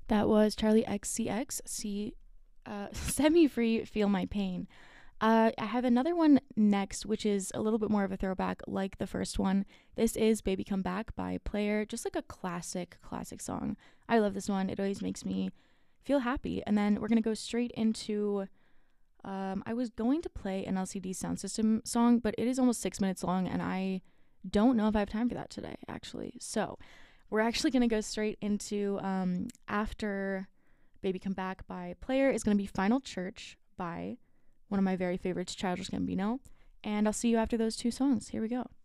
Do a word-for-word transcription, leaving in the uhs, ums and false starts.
That was Charlie X C X, C, uh, Set Me Free, Feel My Pain. Uh, I have another one next, which is a little bit more of a throwback like the first one. This is Baby Come Back by Player, just like a classic, classic song. I love this one. It always makes me feel happy. And then we're going to go straight into. Um, I was going to play an L C D Sound System song, but it is almost six minutes long, and I don't know if I have time for that today, actually. So we're actually going to go straight into um, after Baby Come Back by Player is going to be Final Church by one of my very favorites, Childish Gambino. And I'll see you after those two songs. Here we go.